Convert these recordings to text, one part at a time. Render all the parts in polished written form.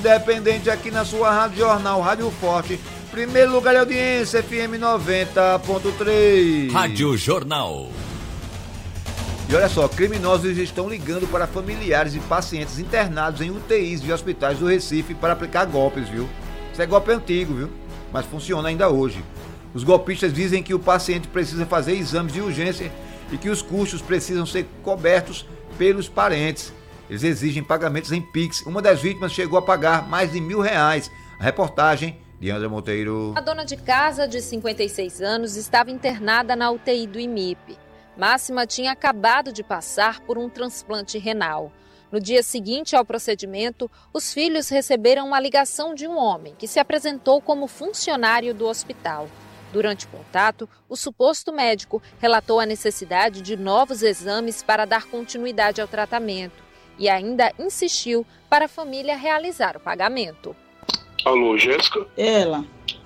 Independente aqui na sua Rádio Jornal, Rádio Forte. Primeiro lugar de audiência, FM 90.3. Rádio Jornal. E olha só, criminosos estão ligando para familiares e pacientes internados em UTIs de hospitais do Recife para aplicar golpes, viu? Isso é golpe antigo, viu? Mas funciona ainda hoje. Os golpistas dizem que o paciente precisa fazer exames de urgência e que os custos precisam ser cobertos pelos parentes. Eles exigem pagamentos em Pix. Uma das vítimas chegou a pagar mais de R$1.000. A reportagem de André Monteiro. A dona de casa, de 56 anos, estava internada na UTI do IMIP. Máxima tinha acabado de passar por um transplante renal. No dia seguinte ao procedimento, os filhos receberam uma ligação de um homem que se apresentou como funcionário do hospital. Durante o contato, o suposto médico relatou a necessidade de novos exames para dar continuidade ao tratamento e ainda insistiu para a família realizar o pagamento. Alô, Jéssica? Ela.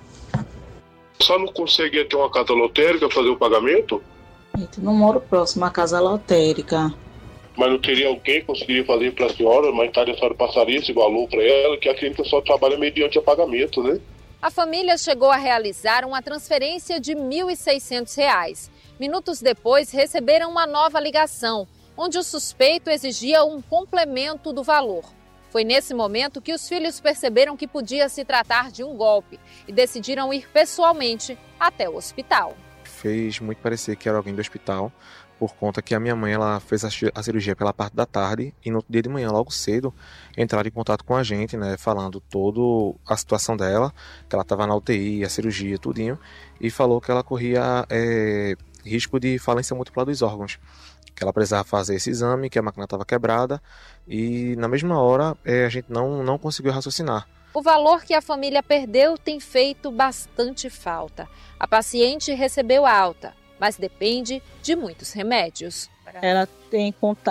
Só não consegue ter uma casa lotérica fazer o pagamento? Eu não moro próximo à casa lotérica. Mas não teria alguém que conseguiria fazer para a senhora, mais tarde a senhora passaria esse valor para ela, que a clínica só trabalha mediante a pagamento, né? A família chegou a realizar uma transferência de R$ 1.600. Minutos depois, receberam uma nova ligação, onde o suspeito exigia um complemento do valor. Foi nesse momento que os filhos perceberam que podia se tratar de um golpe e decidiram ir pessoalmente até o hospital. Fez muito parecer que era alguém do hospital, por conta que a minha mãe ela fez a cirurgia pela parte da tarde e no outro dia de manhã, logo cedo, entraram em contato com a gente, né, falando toda a situação dela, que ela estava na UTI, a cirurgia, tudinho, e falou que ela corria risco de falência múltipla dos órgãos, que ela precisava fazer esse exame, que a máquina estava quebrada, e na mesma hora a gente não conseguiu raciocinar. O valor que a família perdeu tem feito bastante falta. A paciente recebeu alta, mas depende de muitos remédios. Ela tem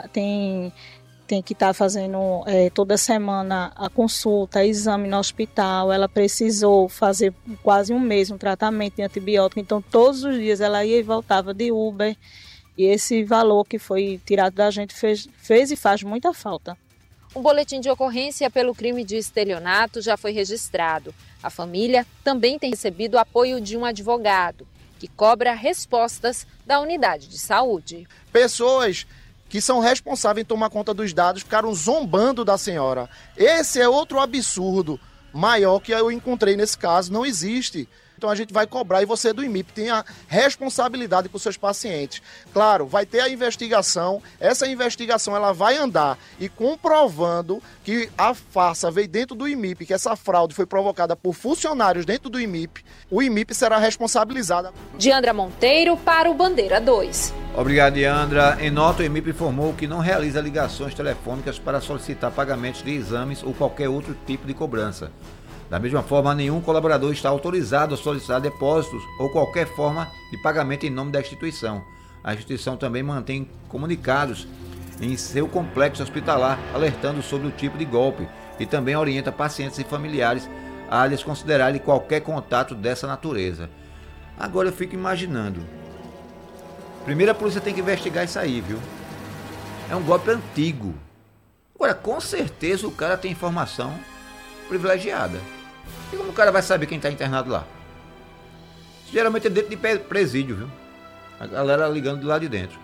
que estar fazendo toda semana a consulta, exame no hospital. Ela precisou fazer quase um mês um tratamento de antibiótico, então todos os dias ela ia e voltava de Uber. E esse valor que foi tirado da gente fez e faz muita falta. Um boletim de ocorrência pelo crime de estelionato já foi registrado. A família também tem recebido o apoio de um advogado, que cobra respostas da unidade de saúde. Pessoas que são responsáveis em tomar conta dos dados ficaram zombando da senhora. Esse é outro absurdo maior que eu encontrei nesse caso, não existe. Então a gente vai cobrar e você do IMIP tem a responsabilidade com seus pacientes. Claro, vai ter a investigação, essa investigação ela vai andar e comprovando que a farsa veio dentro do IMIP, que essa fraude foi provocada por funcionários dentro do IMIP, o IMIP será responsabilizado. Diandra Monteiro para o Bandeira 2. Obrigado, Diandra. Em nota, o IMIP informou que não realiza ligações telefônicas para solicitar pagamentos de exames ou qualquer outro tipo de cobrança. Da mesma forma, nenhum colaborador está autorizado a solicitar depósitos ou qualquer forma de pagamento em nome da instituição. A instituição também mantém comunicados em seu complexo hospitalar, alertando sobre o tipo de golpe e também orienta pacientes e familiares a desconsiderarem qualquer contato dessa natureza. Agora eu fico imaginando. Primeiro a polícia tem que investigar isso aí, viu? É um golpe antigo. Agora, com certeza o cara tem informação privilegiada. E como o cara vai saber quem está internado lá? Geralmente é dentro de presídio, viu? A galera ligando de lá de dentro.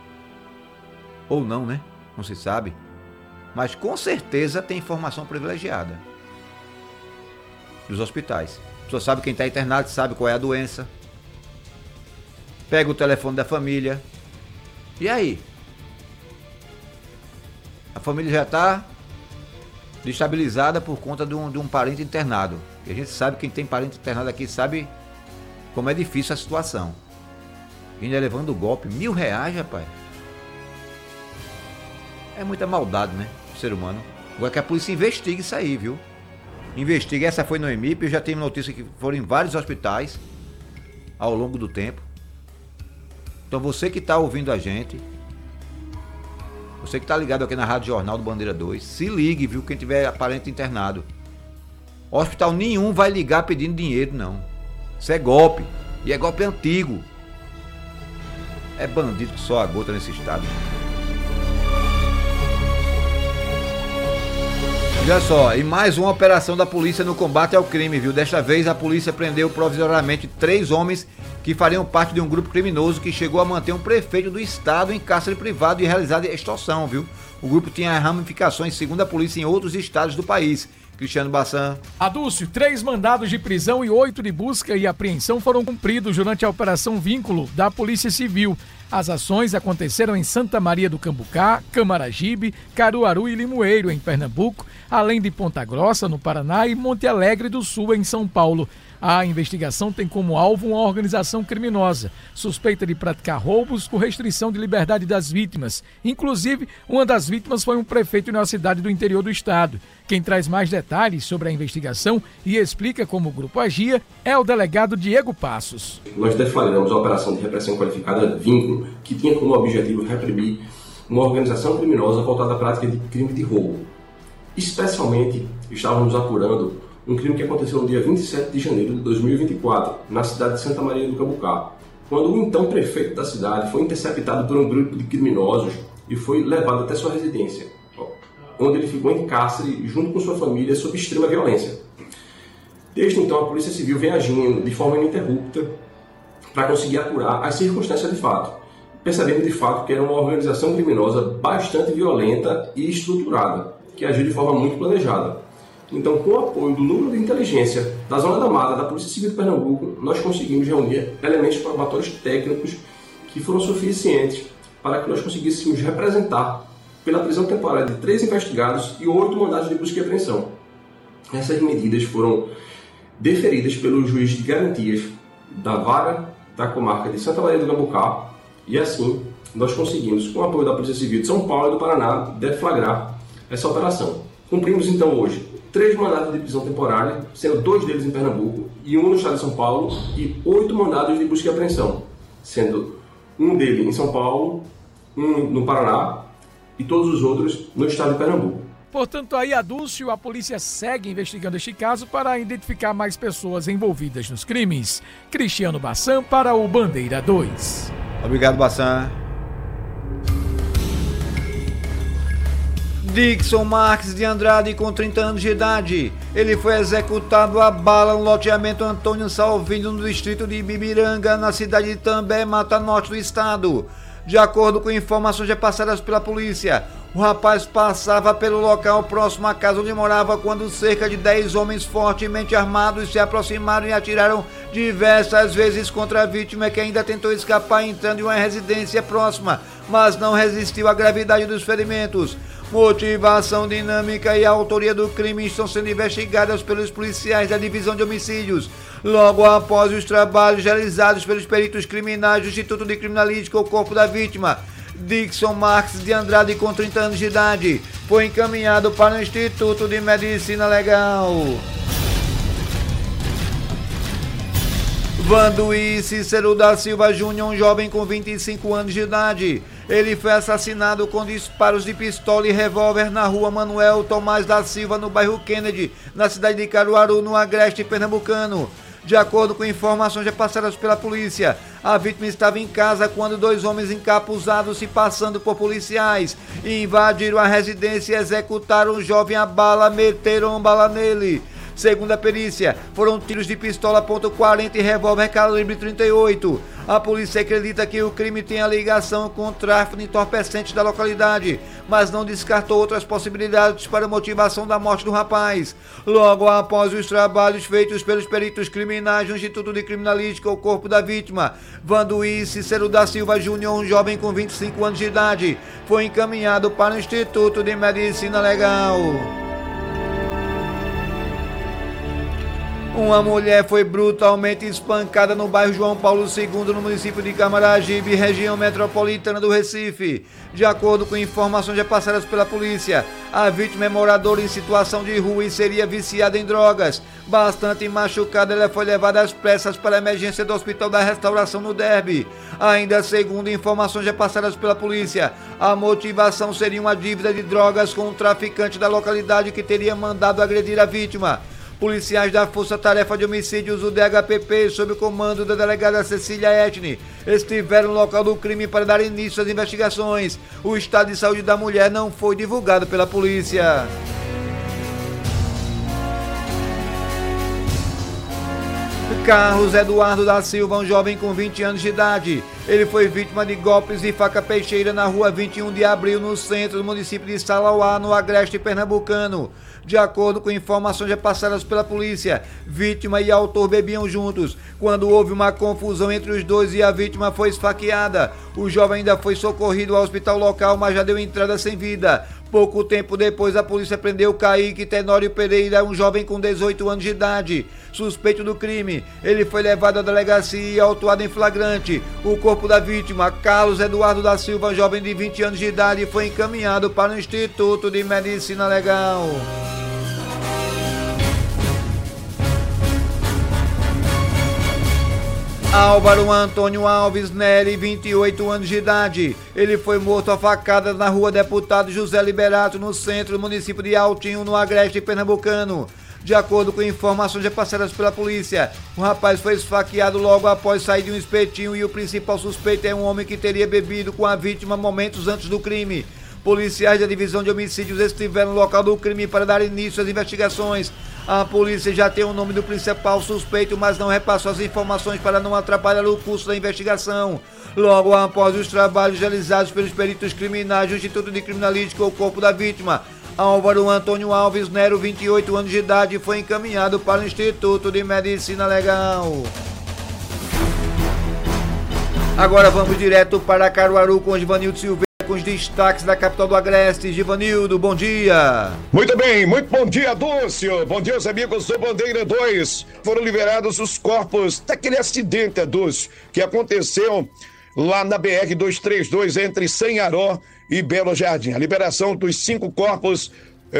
Ou não, né? Não se sabe. Mas com certeza tem informação privilegiada dos hospitais. A pessoa sabe quem está internado, sabe qual é a doença. Pega o telefone da família. E aí? A família já está destabilizada por conta de um parente internado. E a gente sabe, quem tem parente internado aqui sabe como é difícil a situação. Ainda levando o golpe, R$1.000, rapaz. É muita maldade, né? O ser humano. Agora que a polícia investigue isso aí, viu? Investiga, essa foi no EMIP, eu já tenho notícia que foram em vários hospitais ao longo do tempo. Então você que está ouvindo a gente, você que está ligado aqui na Rádio Jornal do Bandeira 2, se ligue, viu, quem tiver parente internado. Hospital nenhum vai ligar pedindo dinheiro, não. Isso é golpe. E é golpe antigo. É bandido que só a gota nesse estado. Olha só, e mais uma operação da polícia no combate ao crime, viu? Desta vez a polícia prendeu provisoriamente 3 homens que fariam parte de um grupo criminoso que chegou a manter um prefeito do estado em cárcere privado e realizar extorsão, viu? O grupo tinha ramificações, segundo a polícia, em outros estados do país. Cristiano Bassan. Adúcio, 3 mandados de prisão e 8 de busca e apreensão foram cumpridos durante a Operação Vínculo da Polícia Civil. As ações aconteceram em Santa Maria do Cambucá, Camaragibe, Caruaru e Limoeiro, em Pernambuco, além de Ponta Grossa, no Paraná, e Monte Alegre do Sul, em São Paulo. A investigação tem como alvo uma organização criminosa, suspeita de praticar roubos com restrição de liberdade das vítimas. Inclusive, uma das vítimas foi um prefeito em uma cidade do interior do estado. Quem traz mais detalhes sobre a investigação e explica como o grupo agia é o delegado Diego Passos. Nós deflagramos a operação de repressão qualificada Vínculo, que tinha como objetivo reprimir uma organização criminosa voltada à prática de crime de roubo. Especialmente, estávamos apurando um crime que aconteceu no dia 27 de janeiro de 2024, na cidade de Santa Maria do Cambucá, quando o então prefeito da cidade foi interceptado por um grupo de criminosos e foi levado até sua residência, onde ele ficou em cárcere junto com sua família sob extrema violência. Desde então, a Polícia Civil vem agindo de forma ininterrupta para conseguir apurar as circunstâncias de fato, percebendo de fato que era uma organização criminosa bastante violenta e estruturada, que agiu de forma muito planejada. Então, com o apoio do núcleo de inteligência da Zona da Mata da Polícia Civil de Pernambuco, nós conseguimos reunir elementos probatórios técnicos que foram suficientes para que nós conseguíssemos representar pela prisão temporária de 3 investigados e 8 mandados de busca e apreensão. Essas medidas foram deferidas pelo juiz de garantias da Vara da Comarca de Santa Maria do Cambucá e assim nós conseguimos, com o apoio da Polícia Civil de São Paulo e do Paraná, deflagrar essa operação. Cumprimos então hoje 3 mandados de prisão temporária, sendo 2 deles em Pernambuco e 1 no estado de São Paulo, e 8 mandados de busca e apreensão, sendo um deles em São Paulo, 1 no Paraná e todos os outros no estado de Pernambuco. Portanto, aí, Adúcio, a polícia segue investigando este caso para identificar mais pessoas envolvidas nos crimes. Cristiano Bassan para o Bandeira 2. Obrigado, Bassan. Dixon Marques de Andrade, com 30 anos de idade. Ele foi executado a bala no loteamento Antônio Salvino, no distrito de Ibibiranga, na cidade de També, Mata Norte do estado. De acordo com informações repassadas pela polícia, o rapaz passava pelo local próximo à casa onde morava quando cerca de 10 homens fortemente armados se aproximaram e atiraram diversas vezes contra a vítima, que ainda tentou escapar entrando em uma residência próxima, mas não resistiu à gravidade dos ferimentos. Motivação, dinâmica e autoria do crime estão sendo investigadas pelos policiais da Divisão de Homicídios. Logo após os trabalhos realizados pelos peritos criminais do Instituto de Criminalística, o corpo da vítima, Dixon Marques de Andrade, com 30 anos de idade, foi encaminhado para o Instituto de Medicina Legal. Vanduí Cícero da Silva Júnior, um jovem com 25 anos de idade. Ele foi assassinado com disparos de pistola e revólver na rua Manuel Tomás da Silva, no bairro Kennedy, na cidade de Caruaru, no agreste pernambucano. De acordo com informações repassadas pela polícia, a vítima estava em casa quando 2 homens encapuzados, se passando por policiais, invadiram a residência e executaram o jovem a bala, meteram bala nele. Segundo a perícia, foram tiros de pistola .40 e revólver calibre 38. A polícia acredita que o crime tenha ligação com o tráfico de entorpecentes da localidade, mas não descartou outras possibilidades para a motivação da morte do rapaz. Logo após os trabalhos feitos pelos peritos criminais do Instituto de Criminalística, o corpo da vítima, Vanduí Cícero da Silva Júnior, um jovem com 25 anos de idade, foi encaminhado para o Instituto de Medicina Legal. Uma mulher foi brutalmente espancada no bairro João Paulo II, no município de Camaragibe, região metropolitana do Recife. De acordo com informações repassadas pela polícia, a vítima é moradora em situação de rua e seria viciada em drogas. Bastante machucada, ela foi levada às pressas para a emergência do Hospital da Restauração no Derby. Ainda segundo informações repassadas pela polícia, a motivação seria uma dívida de drogas com um traficante da localidade que teria mandado agredir a vítima. Policiais da Força Tarefa de Homicídios, o DHPP, sob o comando da delegada Cecília Etni, estiveram no local do crime para dar início às investigações. O estado de saúde da mulher não foi divulgado pela polícia. Carlos Eduardo da Silva, um jovem com 20 anos de idade. Ele foi vítima de golpes de faca peixeira na rua 21 de abril, no centro do município de Salauá, no agreste pernambucano. De acordo com informações repassadas pela polícia, vítima e autor bebiam juntos. Quando houve uma confusão entre os dois e a vítima foi esfaqueada. O jovem ainda foi socorrido ao hospital local, mas já deu entrada sem vida. Pouco tempo depois, a polícia prendeu Kaique Tenório Pereira, um jovem com 18 anos de idade, suspeito do crime. Ele foi levado à delegacia e autuado em flagrante. O corpo da vítima, Carlos Eduardo da Silva, jovem de 20 anos de idade, foi encaminhado para o Instituto de Medicina Legal. Álvaro Antônio Alves Nery, 28 anos de idade. Ele foi morto a facadas na rua Deputado José Liberato, no centro do município de Altinho, no agreste pernambucano. De acordo com informações repassadas pela polícia, o rapaz foi esfaqueado logo após sair de um espetinho e o principal suspeito é um homem que teria bebido com a vítima momentos antes do crime. Policiais da Divisão de Homicídios estiveram no local do crime para dar início às investigações. A polícia já tem o nome do principal suspeito, mas não repassou as informações para não atrapalhar o curso da investigação. Logo após os trabalhos realizados pelos peritos criminais do Instituto de Criminalística, o corpo da vítima, Álvaro Antônio Alves Nero, 28 anos de idade, foi encaminhado para o Instituto de Medicina Legal. Agora vamos direto para Caruaru com Givanildo Silveira, com os destaques da capital do Agreste. Givanildo, bom dia. Muito bem, muito bom dia, Dúcio. Bom dia, os amigos do Bandeira 2. Foram liberados os corpos daquele acidente, Dúcio, que aconteceu lá na BR-232, entre Sanharó e Belo Jardim. A liberação dos 5 corpos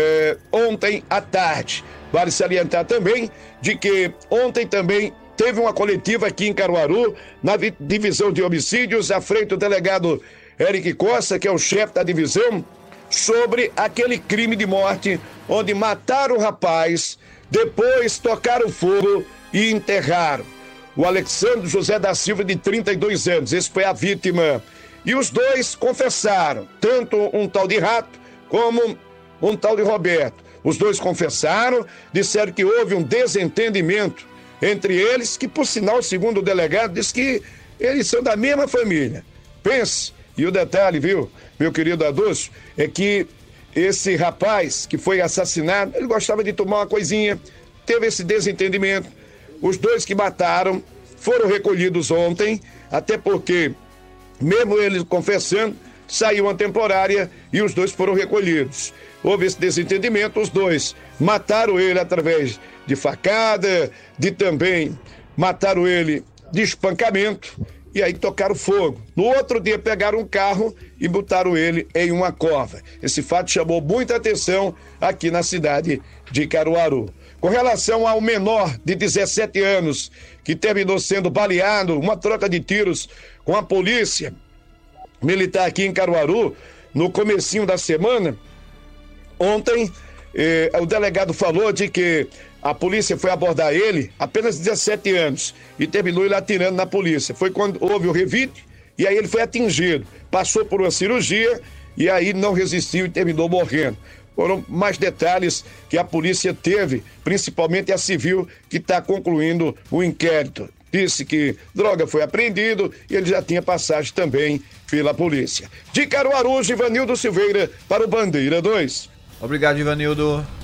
ontem à tarde. Vale salientar também de que ontem também teve uma coletiva aqui em Caruaru, na divisão de homicídios, à frente do delegado Eric Costa, que é o chefe da divisão, sobre aquele crime de morte, onde mataram o rapaz, depois tocaram fogo e enterraram. O Alexandre José da Silva, de 32 anos, esse foi a vítima. E os dois confessaram, tanto um tal de Rato como um tal de Roberto. Os dois confessaram, disseram que houve um desentendimento entre eles, que por sinal, segundo o delegado, diz que eles são da mesma família. Pense. E o detalhe, viu, meu querido Adolfo, é que esse rapaz que foi assassinado, ele gostava de tomar uma coisinha, teve esse desentendimento. Os dois que mataram foram recolhidos ontem, até porque, mesmo ele confessando, saiu uma temporária e os dois foram recolhidos. Houve esse desentendimento, os dois mataram ele através de facada, de também mataram ele de espancamento, e aí tocaram fogo. No outro dia pegaram um carro e botaram ele em uma cova. Esse fato chamou muita atenção aqui na cidade de Caruaru. Com relação ao menor de 17 anos, que terminou sendo baleado, uma troca de tiros com a polícia militar aqui em Caruaru, no comecinho da semana, ontem o delegado falou de que a polícia foi abordar ele, apenas 17 anos, e terminou ele atirando na polícia. Foi quando houve o revide, e aí ele foi atingido. Passou por uma cirurgia, e aí não resistiu e terminou morrendo. Foram mais detalhes que a polícia teve, principalmente a civil, que está concluindo o inquérito. Disse que droga foi apreendido e ele já tinha passagem também pela polícia. De Caruaru, Givanildo Silveira, para o Bandeira 2. Obrigado, Givanildo.